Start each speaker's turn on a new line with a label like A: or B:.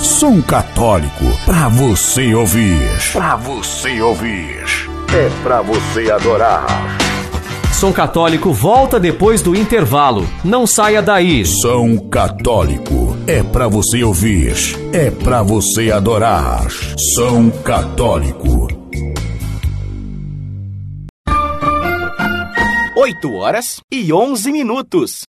A: Som católico, pra você ouvir. Pra você ouvir. É pra você adorar.
B: Som Católico volta depois do intervalo. Não saia daí.
A: Som Católico, é pra você ouvir. É pra você adorar. Som Católico.
C: 8h11.